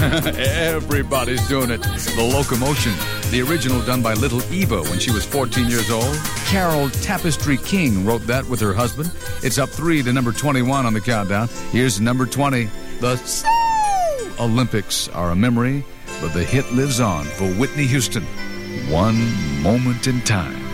Everybody's doing it. The Locomotion, the original done by little Eva when she was 14 years old. Carol Tapestry King wrote that with her husband. It's up 3 to number 21 on the countdown. Here's number 20. The Seoul Olympics are a memory, but the hit lives on for Whitney Houston. One Moment in Time.